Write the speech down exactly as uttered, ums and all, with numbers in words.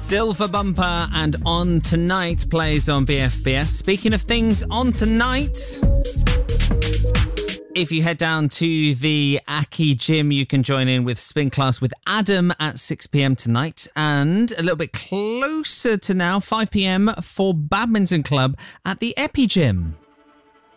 Silver Bumper and On Tonight plays on B F B S. Speaking of things on tonight, if you head down to the Aki Gym, you can join in with spin class with Adam at six p.m. tonight. And a little bit closer to now, five p.m. for Badminton Club at the Epi Gym.